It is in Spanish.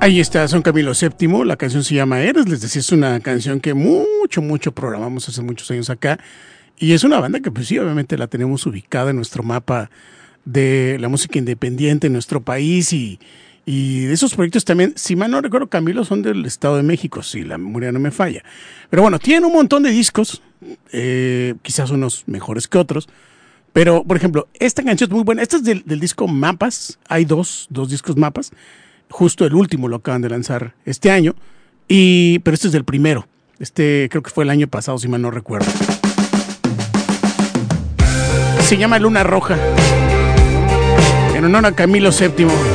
Ahí está, son Camilo VII, la canción se llama Eres, les decía, es una canción que mucho programamos hace muchos años acá, y es una banda que pues sí, obviamente la tenemos ubicada en nuestro mapa de la música independiente en nuestro país, y de esos proyectos también, si mal no recuerdo, Camilo, son del Estado de México, si la memoria no me falla, pero bueno, tienen un montón de discos, quizás unos mejores que otros, pero por ejemplo, esta canción es muy buena, esta es del disco Mapas, hay dos discos Mapas. Justo el último lo acaban de lanzar este año, pero este es del primero. Creo que fue el año pasado, si mal no recuerdo. Se llama Luna Roja, en honor a Camilo VII.